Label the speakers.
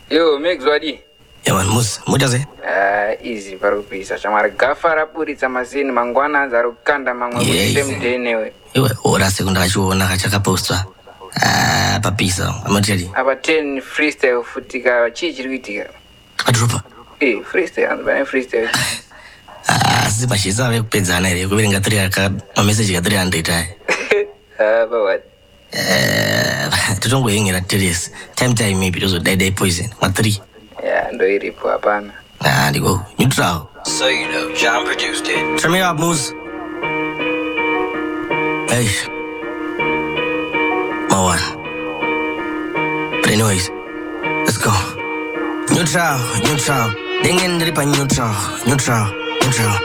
Speaker 1: Yo, mix wadi.
Speaker 2: Yeah man, muda ze?
Speaker 1: Easy parupisa. Chamara gafara puri tamasini mangwana zarukanda mangwa mtenewe.
Speaker 2: Iwe ora sekunda chuona kachaka postwa. Papisa, amajeli.
Speaker 1: Aba 10 freestyle futika chichirikitika.
Speaker 2: Adropa.
Speaker 1: Freestyle and freestyle.
Speaker 2: Sibashiza we kupedzana ere kuverenga 3 message ga 300
Speaker 1: But what?
Speaker 2: Tutongoyengera Teresa. Time maybe those die poison. Ma 3.
Speaker 1: Yeah, ndo iripo hapana.
Speaker 2: Ndiko neutral.
Speaker 3: So you know, John produced it.
Speaker 2: Turn me up, Moose. Hey. My one. But anyways, let's go. Neutral. Dengan daripada neutral.